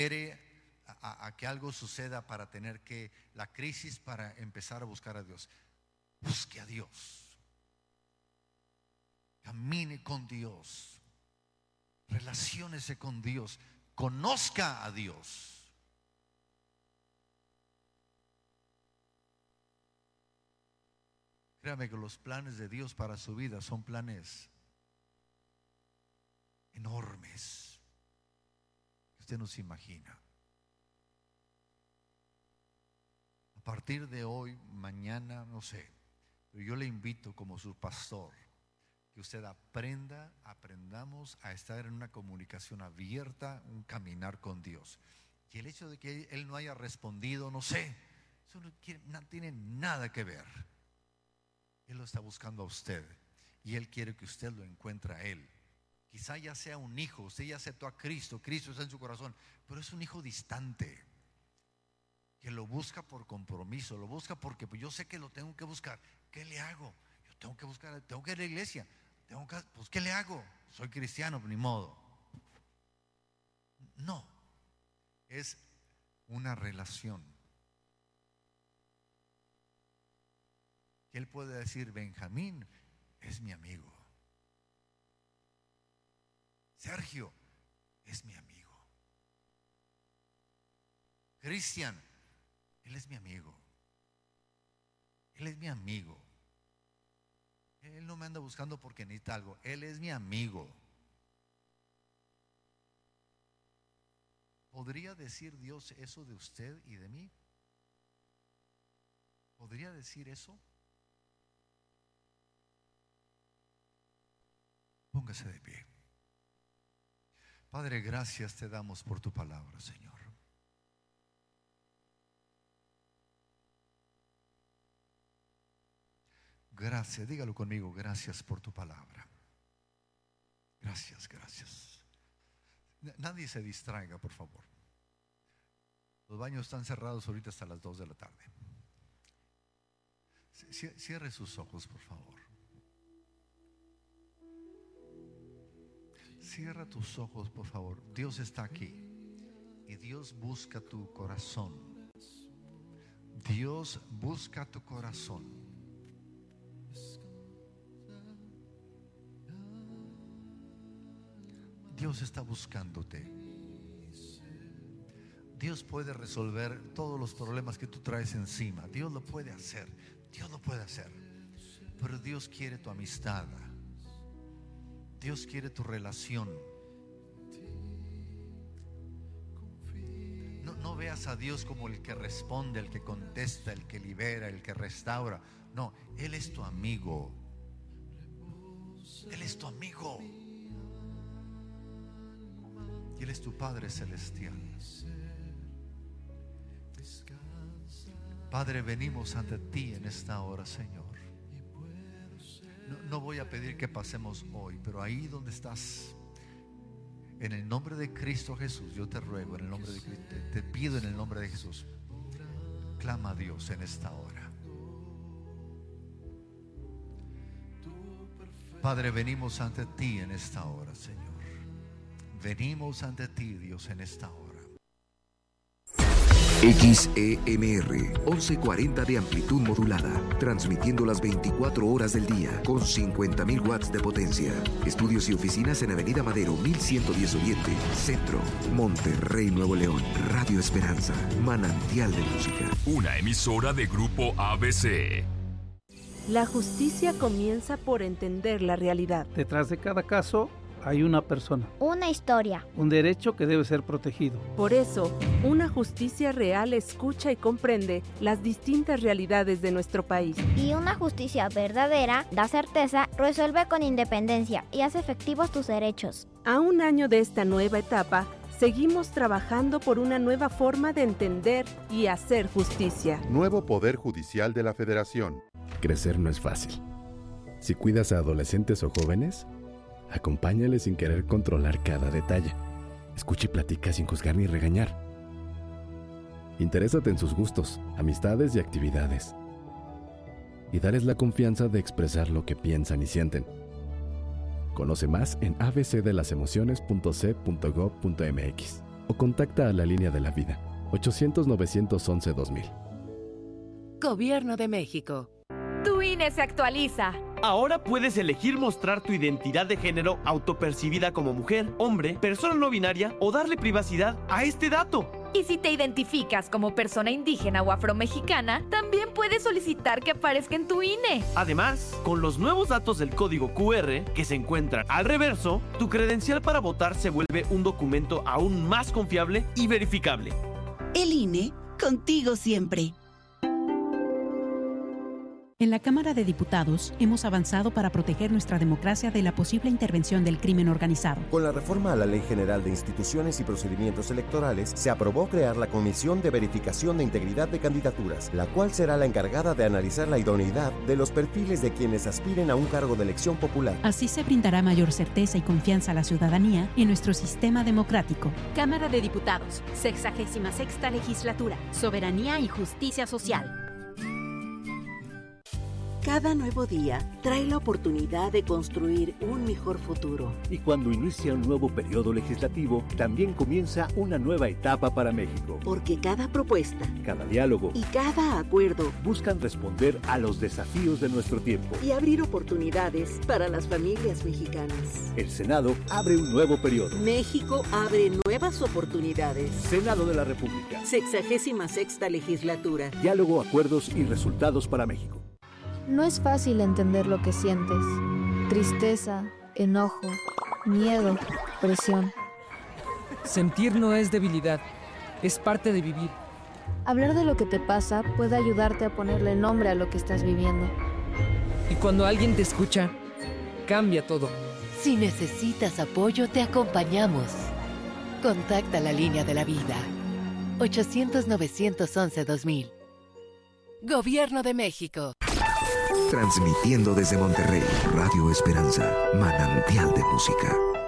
quiere a que algo suceda para tener que la crisis para empezar a buscar a Dios. Busque a Dios, camine con Dios, relaciónese con Dios, conozca a Dios. Créame que los planes de Dios para su vida son planes enormes que usted no se imagina. A partir de hoy, mañana, no sé, pero yo le invito como su pastor que usted aprendamos a estar en una comunicación abierta, un caminar con Dios. Y el hecho de que Él no haya respondido, no sé, eso no tiene nada que ver. Él lo está buscando a usted y Él quiere que usted lo encuentre a Él. Quizá ya sea un hijo, usted ya aceptó a Cristo, Cristo está en su corazón, pero es un hijo distante, que lo busca por compromiso, lo busca porque pues yo sé que lo tengo que buscar. ¿Qué le hago? Yo tengo que buscar, tengo que ir a la iglesia, pues ¿qué le hago? Soy cristiano, ni modo. No, es una relación. Que Él puede decir: Benjamín es mi amigo, Sergio es mi amigo, Cristian, él es mi amigo, él es mi amigo. Él no me anda buscando porque necesita algo, Él es mi amigo. ¿Podría decir Dios eso de usted y de mí? ¿Podría decir eso? Póngase de pie. Padre, gracias te damos por tu palabra, Señor. Gracias, dígalo conmigo, gracias por tu palabra. Gracias, gracias. Nadie se distraiga, por favor. Los baños están cerrados ahorita hasta las 2 de la tarde. Cierre sus ojos, por favor. Cierra tus ojos, por favor. Dios está aquí y Dios busca tu corazón. Dios busca tu corazón. Dios está buscándote. Dios puede resolver todos los problemas que tú traes encima. Dios lo puede hacer. Dios lo puede hacer. Pero Dios quiere tu amistad. Dios quiere tu relación. No veas a Dios como el que responde, el que contesta, el que libera, el que restaura. No, Él es tu amigo. Él es tu amigo. Y Él es tu Padre celestial. Padre, venimos ante ti en esta hora, Señor. No voy a pedir que pasemos hoy, pero ahí donde estás, en el nombre de Cristo Jesús, yo te ruego, en el nombre de Cristo, te pido en el nombre de Jesús, clama a Dios en esta hora. Padre, venimos ante ti en esta hora, Señor. Venimos ante ti, Dios, en esta hora. XEMR 1140 de amplitud modulada, transmitiendo las 24 horas del día con 50.000 watts de potencia. Estudios y oficinas en Avenida Madero 1110 Oriente, Centro, Monterrey, Nuevo León. Radio Esperanza, manantial de música. Una emisora de Grupo ABC. La justicia comienza por entender la realidad. Detrás de cada caso hay una persona, una historia, un derecho que debe ser protegido. Por eso, una justicia real escucha y comprende las distintas realidades de nuestro país. Y una justicia verdadera da certeza, resuelve con independencia y hace efectivos tus derechos. A un año de esta nueva etapa, seguimos trabajando por una nueva forma de entender y hacer justicia. Nuevo Poder Judicial de la Federación. Crecer no es fácil. Si cuidas a adolescentes o jóvenes, acompáñales sin querer controlar cada detalle. Escucha y platica sin juzgar ni regañar. Interésate en sus gustos, amistades y actividades. Y dales la confianza de expresar lo que piensan y sienten. Conoce más en abcdelasemociones.c.gov.mx. o contacta a la línea de la vida, 800-911-2000. Gobierno de México. Tu INE se actualiza. Ahora puedes elegir mostrar tu identidad de género autopercibida como mujer, hombre, persona no binaria o darle privacidad a este dato. Y si te identificas como persona indígena o afromexicana, también puedes solicitar que aparezca en tu INE. Además, con los nuevos datos del código QR que se encuentran al reverso, tu credencial para votar se vuelve un documento aún más confiable y verificable. El INE, contigo siempre. En la Cámara de Diputados hemos avanzado para proteger nuestra democracia de la posible intervención del crimen organizado. Con la reforma a la Ley General de Instituciones y Procedimientos Electorales, se aprobó crear la Comisión de Verificación de Integridad de Candidaturas, la cual será la encargada de analizar la idoneidad de los perfiles de quienes aspiren a un cargo de elección popular. Así se brindará mayor certeza y confianza a la ciudadanía en nuestro sistema democrático. Cámara de Diputados, 66ª Legislatura, Soberanía y Justicia Social. Cada nuevo día trae la oportunidad de construir un mejor futuro. Y cuando inicia un nuevo periodo legislativo, también comienza una nueva etapa para México. Porque cada propuesta, cada diálogo y cada acuerdo buscan responder a los desafíos de nuestro tiempo y abrir oportunidades para las familias mexicanas. El Senado abre un nuevo periodo. México abre nuevas oportunidades. Senado de la República. 66ª Legislatura. Diálogo, acuerdos y resultados para México. No es fácil entender lo que sientes. Tristeza, enojo, miedo, presión. Sentir no es debilidad, es parte de vivir. Hablar de lo que te pasa puede ayudarte a ponerle nombre a lo que estás viviendo. Y cuando alguien te escucha, cambia todo. Si necesitas apoyo, te acompañamos. Contacta la línea de la vida. 800-911-2000. Gobierno de México. Transmitiendo desde Monterrey, Radio Esperanza, manantial de música.